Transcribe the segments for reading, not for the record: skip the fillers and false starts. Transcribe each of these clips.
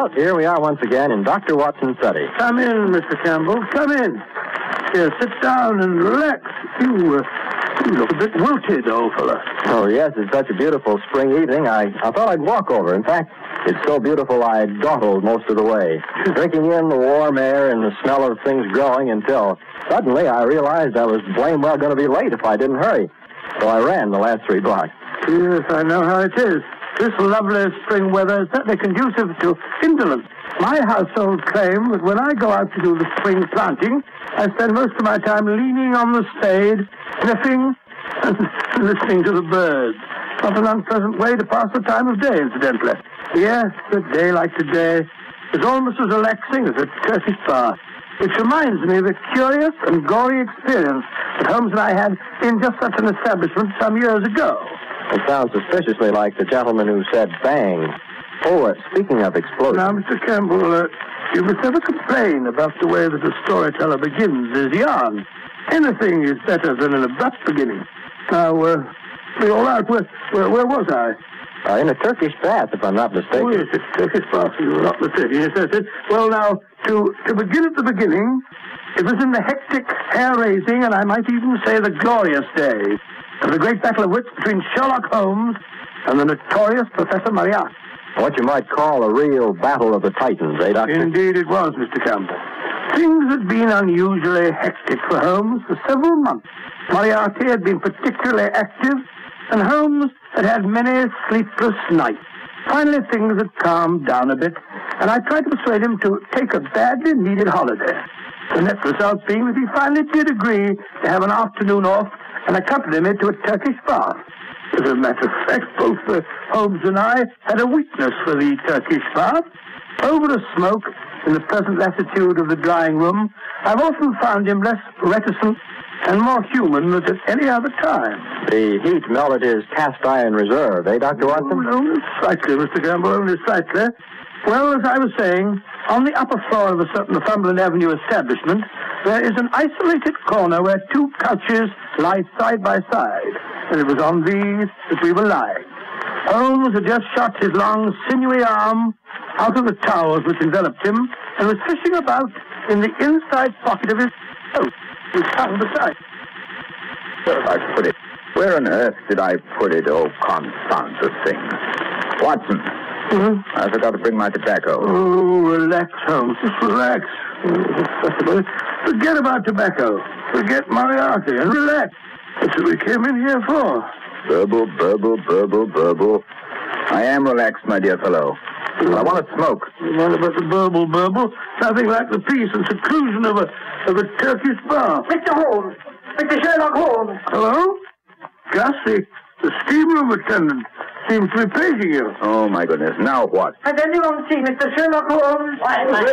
Well, here we are once again in Dr. Watson's study. Come in, Mr. Campbell. Come in. Here, sit down and relax. You look a bit wilted, old fella. Oh, yes, it's such a beautiful spring evening. I thought I'd walk over. In fact, it's so beautiful I dawdled most of the way, drinking in the warm air and the smell of things growing until suddenly I realized I was blame well going to be late if I didn't hurry. So I ran the last 3 blocks. Yes, I know how it is. This lovely spring weather is certainly conducive to indolence. My household claim that when I go out to do the spring planting, I spend most of my time leaning on the spade, sniffing and listening to the birds. Not an unpleasant way to pass the time of day, incidentally. Yes, a day like today is almost as relaxing as a Turkish bath. Which reminds me of a curious and gory experience that Holmes and I had in just such an establishment some years ago. It sounds suspiciously like the gentleman who said bang. Oh, speaking of explosions... Now, Mr. Campbell, you must never complain about the way that a storyteller begins his yarn. Anything is better than an abrupt beginning. Now, all right, where was I? In a Turkish bath, if I'm not mistaken. Oh, yes, it's Turkish bath, you were not mistaken. Yes, that's it. Well, now, to begin at the beginning, it was in the hectic, hair-raising, and I might even say the glorious days of the great battle of wits between Sherlock Holmes and the notorious Professor Moriarty. What you might call a real battle of the titans, eh, Doctor? Indeed it was, Mr. Campbell. Things had been unusually hectic for Holmes for several months. Moriarty had been particularly active, and Holmes had had many sleepless nights. Finally, things had calmed down a bit, and I tried to persuade him to take a badly needed holiday. The net result being that he finally did agree to have an afternoon off and accompany me to a Turkish bath. As a matter of fact, both Holmes and I had a weakness for the Turkish bath. Over a smoke, in the pleasant latitude of the drawing room, I've often found him less reticent and more human than at any other time. The heat melted his cast iron reserve, eh, Dr. Watson? Only slightly, Mr. Campbell, only slightly. Well, as I was saying, on the upper floor of a certain Northumberland Avenue establishment, there is an isolated corner where 2 couches lie side by side, and it was on these that we were lying. Holmes had just shot his long, sinewy arm out of the towels which enveloped him, and was fishing about in the inside pocket of his coat, his tongue beside. Where have I put it? Where on earth did I put it? Oh, confound the thing. Watson. Mm-hmm. I forgot to bring my tobacco. Oh, relax, Holmes. Just relax. Forget about tobacco. Forget Moriarty and relax. That's what we came in here for. Burble, burble, burble, burble. I am relaxed, my dear fellow. I want to smoke. What about the burble? Nothing like the peace and seclusion of a Turkish bath. Mr. Holmes! Mr. Sherlock Holmes! Hello? Gus, the steam-room attendant seems to be paging you. Oh, my goodness. Now what? Has anyone seen Mr. Sherlock Holmes? Why, my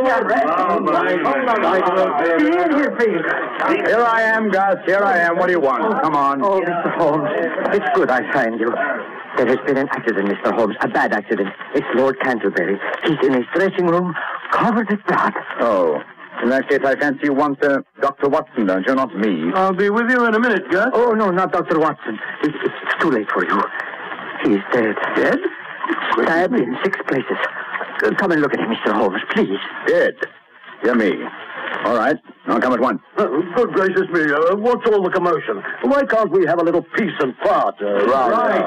God, see in here, please. Here I am, Gus. Here I am. What do you want? Come on. Oh, Mr. Holmes, it's good I find you. There has been an accident, Mr. Holmes, a bad accident. It's Lord Canterbury. He's in his dressing room, covered with blood. Oh. In that case, I fancy you want Dr. Watson, don't you? Not me. I'll be with you in a minute, Gus. Oh, no, not Dr. Watson. It's too late for you. He's dead. Dead? Stabbed in 6 places. Come and look at him, Mr. Holmes, please. Dead? Dear me. All right. I'll come at once. Good gracious me. What's all the commotion? Why can't we have a little peace and quiet? Right.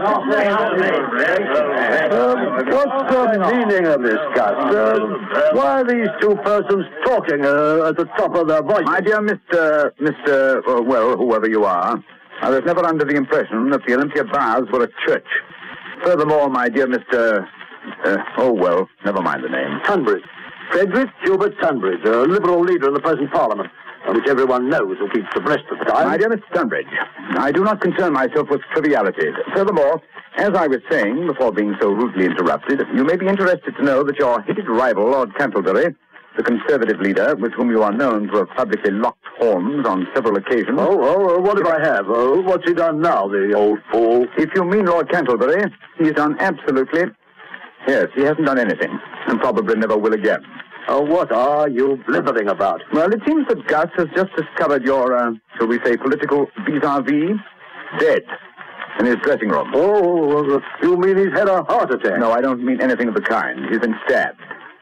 What's the meaning of this, Gus? Why are these 2 persons talking at the top of their voices? My dear well, whoever you are, I was never under the impression that the Olympia Baths were a church. Furthermore, my dear Mr. Never mind the name. Tunbridge. Frederick Gilbert Tunbridge, a Liberal leader in the present Parliament, which everyone knows who keeps abreast of the time. My dear Mr. Tunbridge, I do not concern myself with trivialities. Furthermore, as I was saying, before being so rudely interrupted, you may be interested to know that your hated rival, Lord Canterbury, the Conservative leader, with whom you are known to have publicly locked horns on several occasions... what if I have? What's he done now, the old fool? If you mean Lord Canterbury, he's done absolutely... Yes, he hasn't done anything, and probably never will again. What are you blithering about? Well, it seems that Gus has just discovered your, shall we say, political vis-a-vis dead in his dressing room. Oh, you mean he's had a heart attack? No, I don't mean anything of the kind. He's been stabbed.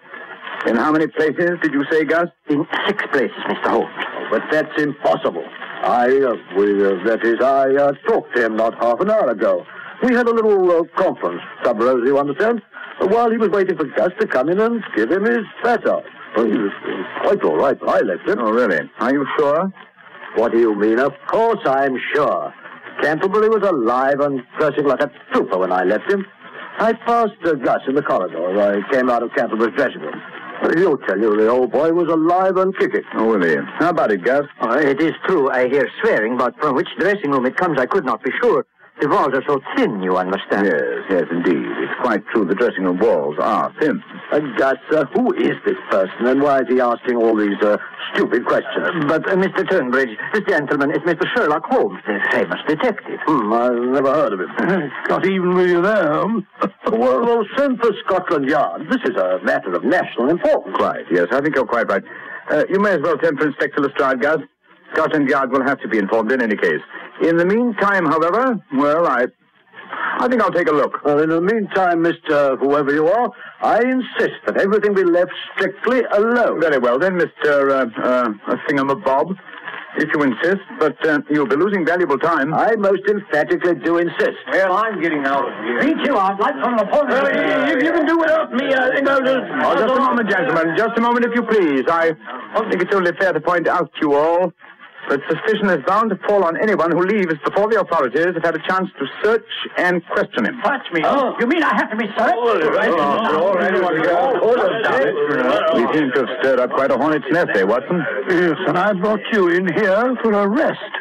In how many places did you say, Gus? In 6 places, Mr. Holmes. But that's impossible. I talked to him not half an hour ago. We had a little conference, Sub Rosie, you understand? While he was waiting for Gus to come in and give him his fat out. Well, he was quite all right when I left him. Oh, really? Are you sure? What do you mean? Of course I'm sure. Canterbury was alive and dressing like a trooper when I left him. I passed Gus in the corridor as I came out of Canterbury's dressing room. He'll tell you the old boy was alive and kicking. Oh, will he? How about it, Gus? It is true, I hear swearing, but from which dressing room it comes, I could not be sure. The walls are so thin, you understand. Yes, indeed. It's quite true. The dressing room walls are thin. Gus, who is this person, and why is he asking all these stupid questions? But, Mr. Turnbridge, this gentleman is Mr. Sherlock Holmes, the famous detective. I've never heard of him. Got even with you there, Holmes. Well, send for Scotland Yard. This is a matter of national importance. Quite, yes. I think you're quite right. You may as well send for Inspector Lestrade, Gus. Scotland Yard will have to be informed in any case. In the meantime, however, well, I think I'll take a look. Well, in the meantime, Mr. Whoever you are, I insist that everything be left strictly alone. Very well, then, Mr. Thingamabob, if you insist, but you'll be losing valuable time. I most emphatically do insist. Well, I'm getting out of here. Me too, I'd like from the point. If you can do without me, I think I'll just... Oh, just a moment, gentlemen. Just a moment, if you please. I think it's only fair to point out to you all that suspicion is bound to fall on anyone who leaves before the authorities have had a chance to search and question him. Touch me. Oh. You mean I have to be searched? We seem to have stirred up quite a hornet's nest, Watson? Yes, and I brought you in here for a rest.